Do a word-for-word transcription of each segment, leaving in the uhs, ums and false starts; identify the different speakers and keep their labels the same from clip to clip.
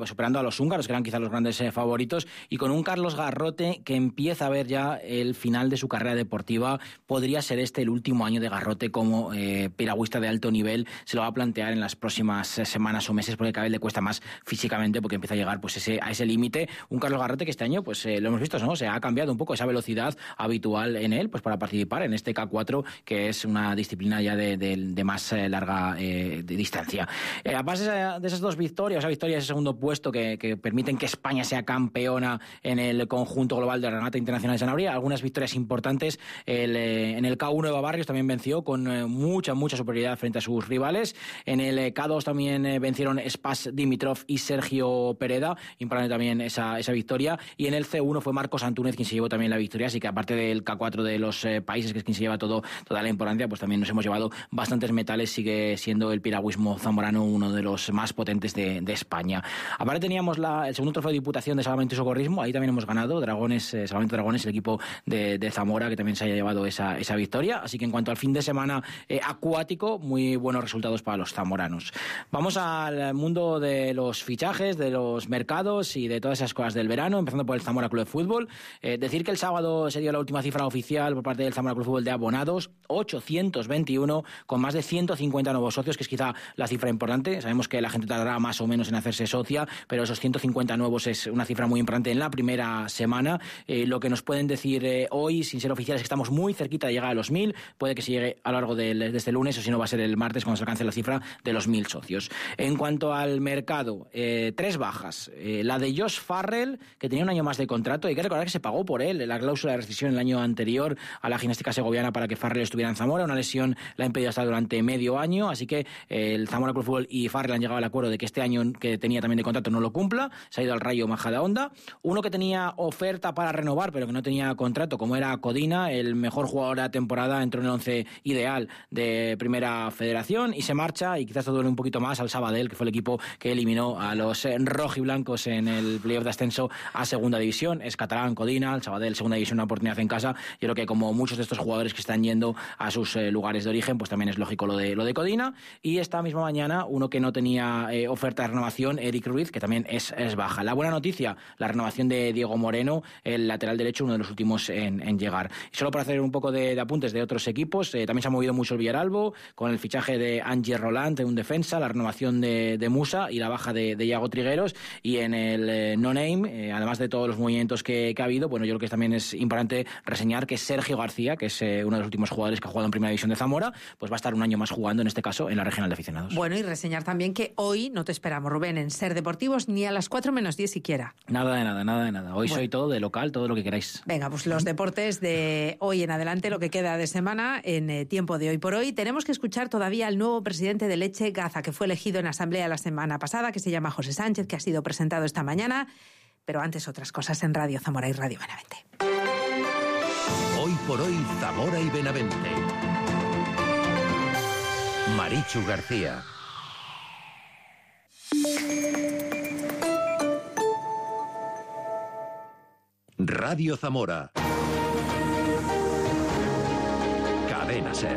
Speaker 1: pues superando a los húngaros, que eran quizás los grandes eh, favoritos, y con un Carlos Garrote que empieza a ver ya el final de su carrera deportiva. Podría ser este el último año de Garrote como eh, piragüista de alto nivel. Se lo va a plantear en las próximas eh, semanas o meses, porque cada vez le cuesta más físicamente, porque empieza a llegar pues ese, a ese límite. Un Carlos Garrote que este año, pues eh, lo hemos visto, ¿no? Se ha cambiado un poco esa velocidad habitual en él, pues para participar en este K cuatro, que es una disciplina ya de, de, de más eh, larga eh, de distancia. Eh, a base de esas dos victorias, esa victoria y ese segundo puesto que, que permiten que España sea campeona en el conjunto global de regata internacional de Sanabria, algunas victorias importantes. El, eh, en el K uno Eva Barrios también venció con eh, mucha, mucha superioridad frente a sus rivales. En el eh, K dos también eh, vencieron Spas Dimitrov y Sergio Pereda, importante también esa, esa victoria. Y en el C uno fue Marcos Antúnez quien se llevó también la victoria, así que aparte del K cuatro de los eh, países, que es quien se lleva todo, toda la importancia, pues también nos hemos llevado bastantes metales. Sigue siendo el piragüismo zamorano uno de los más potentes de, de España. Aparte teníamos la, el segundo trofeo de Diputación de Salvamento y Socorrismo, ahí también hemos ganado, Dragones, eh, Salvamento Dragones, el equipo de, de Zamora, que también se haya llevado esa, esa victoria. Así que en cuanto al fin de semana eh, acuático, muy buenos resultados para los zamoranos. Vamos al mundo de los fichajes, de los mercados y de todas esas cosas del verano, empezando por el Zamora Club de Fútbol. Eh, decir que el sábado se dio la última cifra oficial por parte del Zamora Club de Fútbol de abonados, ochocientos veintiuno, con más de ciento cincuenta nuevos socios, que es quizá la cifra importante. Sabemos que la gente tardará más o menos en hacerse socia, pero esos ciento cincuenta nuevos es una cifra muy importante en la primera semana. Eh, lo que nos pueden decir eh, hoy, sin ser oficiales, es que estamos muy cerquita de llegar a los mil. Puede que se llegue a lo largo del, de este lunes, o si no va a ser el martes cuando se alcance la cifra de los mil socios. En cuanto al mercado, eh, tres bajas. Eh, la de Josh Farrell, que tenía un año más de contrato. Hay que recordar que se pagó por él la cláusula de rescisión el año anterior a la gimnástica segoviana para que Farrell estuviera en Zamora. Una lesión la ha impedido estar durante medio año, así que eh, el Zamora Club de Fútbol y Farrell han llegado al acuerdo de que este año que tenía también de contrato no lo cumpla. Se ha ido al Rayo Majadahonda. Uno que tenía oferta para renovar pero que no tenía contrato, como era Codina, el mejor jugador de la temporada, entró en el once ideal de Primera Federación y se marcha, y quizás te duele un poquito más, al Sabadell, que fue el equipo que eliminó a los rojiblancos en el playoff de ascenso a Segunda División. Es catalán Codina, el Sabadell Segunda División, una oportunidad en casa. Yo creo que como muchos de estos jugadores que están yendo a sus eh, lugares de origen, pues también es lógico lo de lo de Codina. Y esta misma mañana, uno que no tenía eh, oferta de renovación, Eric Ruiz, que también es, es baja. La buena noticia, la renovación de Diego Moreno, el lateral derecho, uno de los últimos en, en llegar. Y solo para hacer un poco de, de apuntes de otros equipos, eh, también se ha movido mucho el Villaralbo, con el fichaje de Angie Roland, de un defensa, la renovación de, de Musa y la baja de, de Iago Trigueros. Y en el eh, no-name, eh, además de todos los movimientos que, que ha habido, bueno, yo creo que también es importante reseñar que Sergio García, que es eh, uno de los últimos jugadores que ha jugado en Primera División de Zamora, pues va a estar un año más jugando, en este caso, en la Regional de Aficionados.
Speaker 2: Bueno, y reseñar también que hoy no te esperamos, Rubén, en Ser Deportivos ni a las cuatro menos diez siquiera.
Speaker 1: Nada de nada, nada de nada. Hoy bueno, soy todo de local, todo lo que queráis.
Speaker 2: Venga, pues los deportes de hoy en adelante, lo que queda de semana, en eh, tiempo de hoy por hoy. Tenemos que escuchar todavía al nuevo presidente de Leche Gaza, que fue elegido en asamblea la semana pasada, que se llama José Sánchez, que ha sido presentado esta mañana. Pero antes otras cosas en Radio Zamora y Radio Benavente.
Speaker 3: Hoy por hoy, Zamora y Benavente. Marichu García. Radio Zamora. Cadena Ser.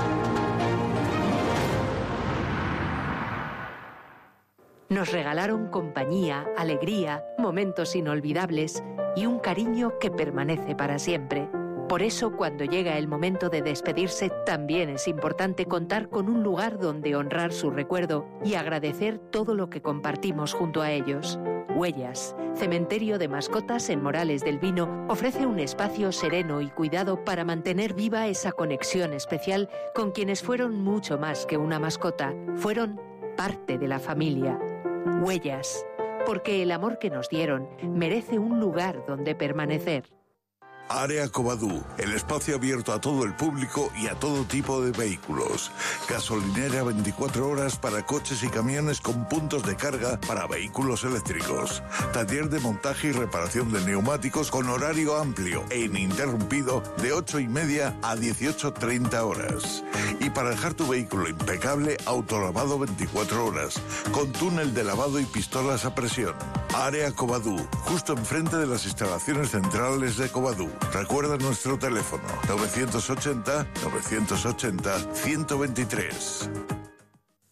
Speaker 4: Nos regalaron compañía, alegría, momentos inolvidables y un cariño que permanece para siempre. Por eso, cuando llega el momento de despedirse, también es importante contar con un lugar donde honrar su recuerdo y agradecer todo lo que compartimos junto a ellos. Huellas, cementerio de mascotas en Morales del Vino, ofrece un espacio sereno y cuidado para mantener viva esa conexión especial con quienes fueron mucho más que una mascota, fueron parte de la familia. Huellas, porque el amor que nos dieron merece un lugar donde permanecer.
Speaker 5: Área Covadú, el espacio abierto a todo el público y a todo tipo de vehículos. Gasolinera veinticuatro horas para coches y camiones con puntos de carga para vehículos eléctricos. Taller de montaje y reparación de neumáticos con horario amplio e ininterrumpido de ocho y media a dieciocho treinta horas. Y para dejar tu vehículo impecable, autolavado veinticuatro horas, con túnel de lavado y pistolas a presión. Área Covadú, justo enfrente de las instalaciones centrales de Covadú. Recuerda nuestro teléfono novecientos ochenta, novecientos ochenta, ciento veintitrés.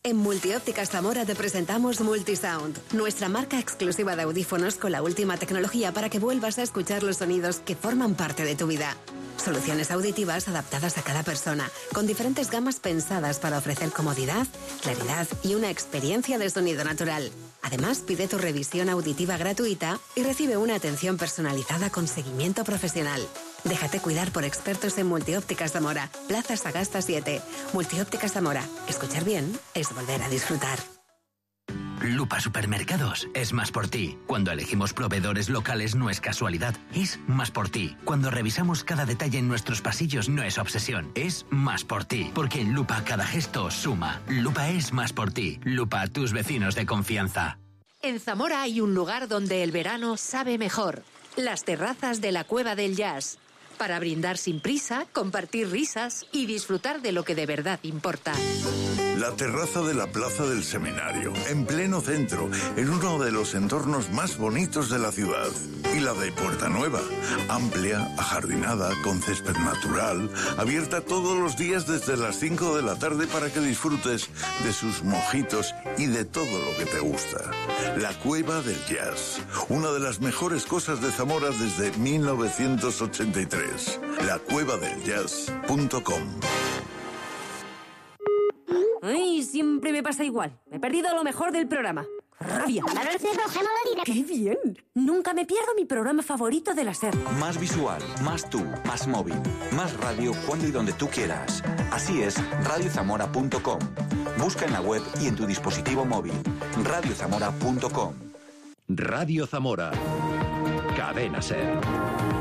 Speaker 6: En Multiópticas Zamora te presentamos Multisound, nuestra marca exclusiva de audífonos con la última tecnología para que vuelvas a escuchar los sonidos que forman parte de tu vida. Soluciones auditivas adaptadas a cada persona, con diferentes gamas pensadas para ofrecer comodidad, claridad y una experiencia de sonido natural. Además, pide tu revisión auditiva gratuita y recibe una atención personalizada con seguimiento profesional. Déjate cuidar por expertos en Multiópticas Zamora, Plaza Sagasta siete. Multiópticas Zamora. Escuchar bien es volver a disfrutar.
Speaker 7: Lupa Supermercados es más por ti. Cuando elegimos proveedores locales no es casualidad, es más por ti. Cuando revisamos cada detalle en nuestros pasillos no es obsesión, es más por ti. Porque en Lupa cada gesto suma. Lupa es más por ti. Lupa, tus vecinos de confianza.
Speaker 4: En Zamora hay un lugar donde el verano sabe mejor. Las terrazas de la Cueva del Jazz. Para brindar sin prisa, compartir risas y disfrutar de lo que de verdad importa.
Speaker 5: La terraza de la Plaza del Seminario, en pleno centro, en uno de los entornos más bonitos de la ciudad. Y la de Puerta Nueva, amplia, ajardinada, con césped natural, abierta todos los días desde las cinco de la tarde para que disfrutes de sus mojitos y de todo lo que te gusta. La Cueva del Jazz, una de las mejores cosas de Zamora desde mil novecientos ochenta y tres. la cueva del jazz punto com.
Speaker 8: Ay, siempre me pasa igual. Me he perdido lo mejor del programa. ¡Rabia! ¡Qué bien! Nunca me pierdo mi programa favorito de la SER.
Speaker 9: Más visual, más tú, más móvil, más radio cuando y donde tú quieras. Así es, radio zamora punto com. Busca en la web y en tu dispositivo móvil. radio zamora punto com.
Speaker 3: Radio Zamora. Cadena SER.